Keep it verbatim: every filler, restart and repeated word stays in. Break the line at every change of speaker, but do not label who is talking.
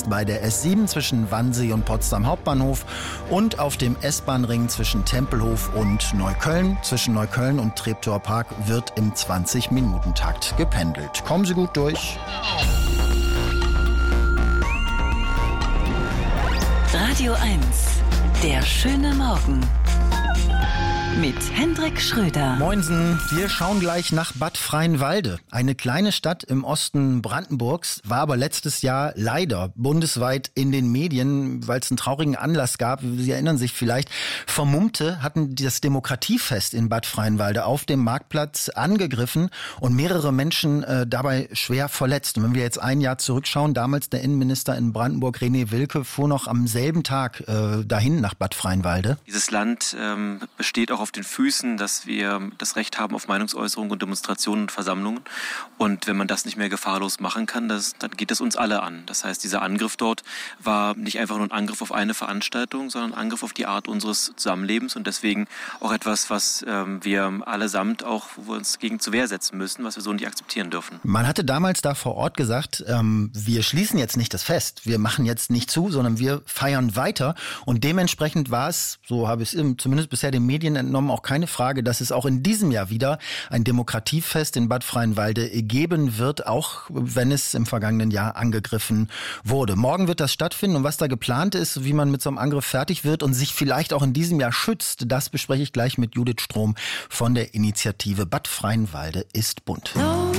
bei der S sieben zwischen Wannsee und Potsdam Hauptbahnhof und auf dem S-Bahn-Ring zwischen Tempelhof und Neukölln. Zwischen Neukölln und Treptower Park wird im zwanzig-Minuten-Takt gependelt. Kommen Sie gut durch.
Radio eins, der schöne Morgen. Mit Hendrik Schröder.
Moinsen, wir schauen gleich nach Bad Freienwalde. Eine kleine Stadt im Osten Brandenburgs, war aber letztes Jahr leider bundesweit in den Medien, weil es einen traurigen Anlass gab. Sie erinnern sich vielleicht, Vermummte hatten das Demokratiefest in Bad Freienwalde auf dem Marktplatz angegriffen und mehrere Menschen äh, dabei schwer verletzt. Und wenn wir jetzt ein Jahr zurückschauen, damals der Innenminister in Brandenburg, René Wilke, fuhr noch am selben Tag äh, dahin nach Bad Freienwalde.
Dieses Land ähm, besteht auch auf den Füßen, dass wir das Recht haben auf Meinungsäußerung und Demonstrationen und Versammlungen. Und wenn man das nicht mehr gefahrlos machen kann, das, dann geht das uns alle an. Das heißt, dieser Angriff dort war nicht einfach nur ein Angriff auf eine Veranstaltung, sondern ein Angriff auf die Art unseres Zusammenlebens und deswegen auch etwas, was ähm, wir allesamt auch, wo wir uns gegen zur Wehr setzen müssen, was wir so nicht akzeptieren dürfen.
Man hatte damals da vor Ort gesagt, ähm, wir schließen jetzt nicht das Fest, wir machen jetzt nicht zu, sondern wir feiern weiter. Und dementsprechend war es, so habe ich es zumindest bisher den Medien entnommen, auch keine Frage, dass es auch in diesem Jahr wieder ein Demokratiefest in Bad Freienwalde geben wird, auch wenn es im vergangenen Jahr angegriffen wurde. Morgen wird das stattfinden und was da geplant ist, wie man mit so einem Angriff fertig wird und sich vielleicht auch in diesem Jahr schützt, das bespreche ich gleich mit Judith Strom von der Initiative Bad Freienwalde ist bunt.